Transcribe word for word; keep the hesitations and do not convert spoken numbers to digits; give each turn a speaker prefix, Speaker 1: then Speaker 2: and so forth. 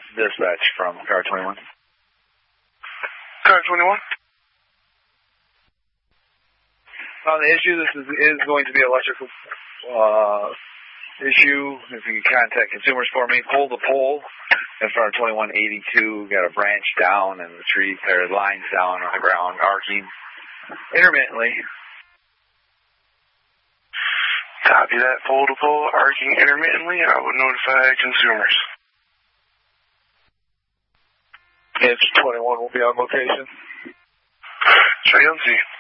Speaker 1: dispatch from car twenty-one.
Speaker 2: Car twenty-one.
Speaker 1: On the issue, this is, is going to be an electrical uh, issue. If you can contact consumers for me, pull the pole in front of twenty-one eighty-two. Got a branch down and the tree, or lines down on the ground, arcing intermittently.
Speaker 2: Copy that. Pole to pole, arcing intermittently. I would notify consumers.
Speaker 1: It's twenty-one will be on location.
Speaker 2: Try and see.